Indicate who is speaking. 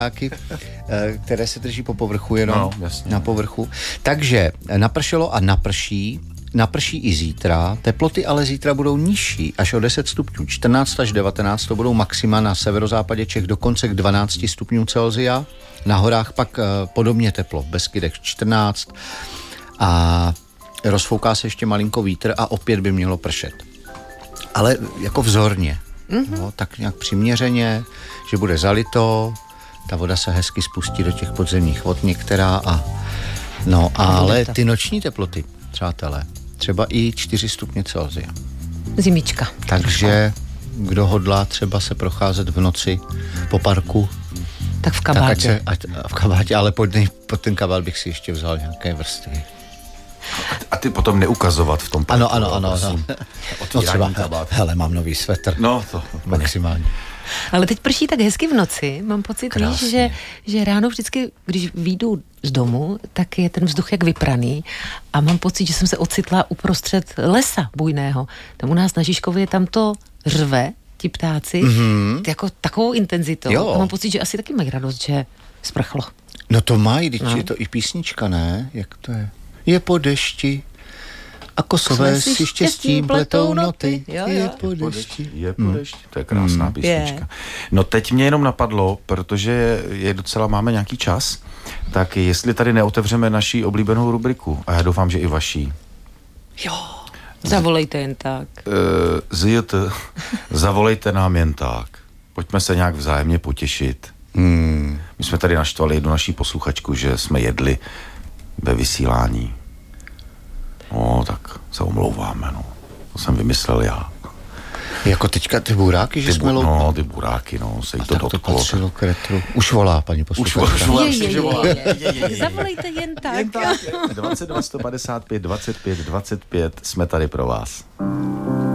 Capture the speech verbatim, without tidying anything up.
Speaker 1: které se drží po povrchu jenom,
Speaker 2: no, jasně.
Speaker 1: na povrchu. Takže napršelo a naprší, naprší i zítra, teploty ale zítra budou nižší, až o deset stupňů, čtrnáct až devatenáct, to budou maxima na severozápadě Čech dokonce k dvanáct stupňů Celsia, na horách pak podobně teplo, v Beskydech čtrnáct a rozfouká se ještě malinko vítr a opět by mělo pršet. Ale jako vzorně, mm-hmm. no, tak nějak přiměřeně, že bude zalito, ta voda se hezky spustí do těch podzemních vod některá a no, ale ty noční teploty, přátelé, třeba i čtyři stupně Celsia.
Speaker 3: Zimička.
Speaker 1: Takže kdo hodlá třeba se procházet v noci po parku,
Speaker 3: tak v kabátě.
Speaker 1: Tak ať se, ať, v kabátě, ale pod, pod ten kabát bych si ještě vzal nějaké vrstvy.
Speaker 2: A ty potom neukazovat v tom parku.
Speaker 1: Ano, ano, ano. ano. No třeba, hele, mám nový svetr.
Speaker 2: No, to
Speaker 1: maximálně.
Speaker 3: Ale teď prší tak hezky v noci, mám pocit, víš, že, že ráno vždycky, když vyjdu z domu, tak je ten vzduch jak vypraný a mám pocit, že jsem se ocitla uprostřed lesa bujného. Tam u nás na Žižkově tam to řve, ti ptáci, mm-hmm. jako takovou intenzitou. Jo. A mám pocit, že asi taky mají radost, že sprchlo.
Speaker 1: No to mají, když no. je to i písnička, ne? Jak to je? Je po dešti a kosové si štěstím pletou noty.
Speaker 3: Jo, jo.
Speaker 1: Je po dešti.
Speaker 2: Je po dešti. To je krásná mm. písnička. Je. No teď mě jenom napadlo, protože je docela, máme nějaký čas, tak jestli tady neotevřeme naši oblíbenou rubriku, a já doufám, že i vaší.
Speaker 3: Jo, zavolejte jen tak.
Speaker 2: Uh, zjete, zavolejte nám jen tak. Pojďme se nějak vzájemně potěšit. Hmm. My jsme tady naštvali jednu naší posluchačku, že jsme jedli ve vysílání. No, tak se omlouváme, no. To jsem vymyslel já.
Speaker 1: Jako teďka ty buráky, že
Speaker 2: ty
Speaker 1: jsme
Speaker 2: bu- No, ty buráky, no, se jí to dotklo.
Speaker 1: To patřilo k retru. Už volá, paní posluchačka.
Speaker 2: Už volá, že volá.
Speaker 3: Zavolejte jen tak.
Speaker 2: Jen tak. dvacet dva sto padesát pět dvacet pět dvacet pět jsme tady pro vás.